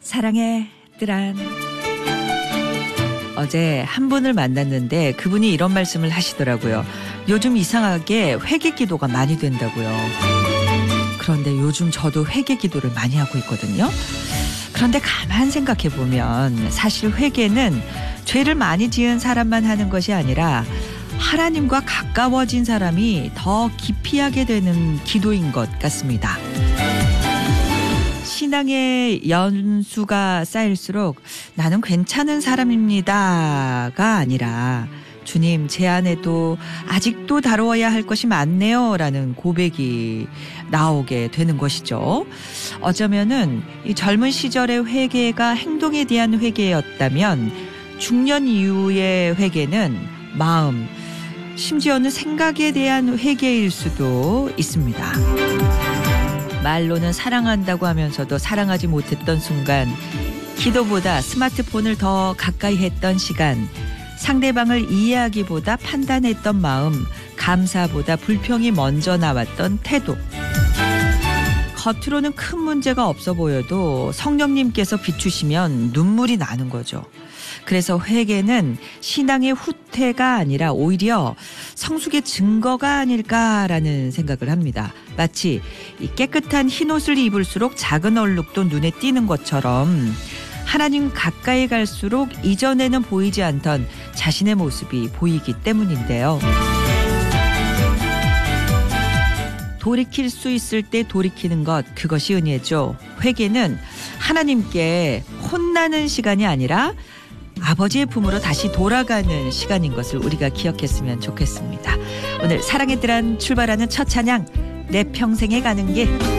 사랑의 뜰안. 어제 한 분을 만났는데 그분이 이런 말씀을 하시더라고요. 요즘 이상하게 회개 기도가 많이 된다고요. 그런데 요즘 저도 회개 기도를 많이 하고 있거든요. 그런데 가만 생각해 보면 사실 회개는 죄를 많이 지은 사람만 하는 것이 아니라 하나님과 가까워진 사람이 더 깊이 하게 되는 기도인 것 같습니다. 신앙의 연수가 쌓일수록 나는 괜찮은 사람입니다가 아니라 주님, 제 안에도 아직도 다루어야 할 것이 많네요 라는 고백이 나오게 되는 것이죠. 어쩌면은 이 젊은 시절의 회개가 행동에 대한 회개였다면 중년 이후의 회개는 마음, 심지어는 생각에 대한 회개일 수도 있습니다. 말로는 사랑한다고 하면서도 사랑하지 못했던 순간, 기도보다 스마트폰을 더 가까이 했던 시간, 상대방을 이해하기보다 판단했던 마음, 감사보다 불평이 먼저 나왔던 태도. 겉으로는 큰 문제가 없어 보여도 성령님께서 비추시면 눈물이 나는 거죠. 그래서 회개는 신앙의 후퇴가 아니라 오히려 성숙의 증거가 아닐까라는 생각을 합니다. 마치 이 깨끗한 흰옷을 입을수록 작은 얼룩도 눈에 띄는 것처럼 하나님 가까이 갈수록 이전에는 보이지 않던 자신의 모습이 보이기 때문인데요. 돌이킬 수 있을 때 돌이키는 것, 그것이 은혜죠. 회개는 하나님께 혼나는 시간이 아니라 아버지의 품으로 다시 돌아가는 시간인 것을 우리가 기억했으면 좋겠습니다. 오늘 사랑의 뜰안 출발하는 첫 찬양, 내 평생에 가는 길.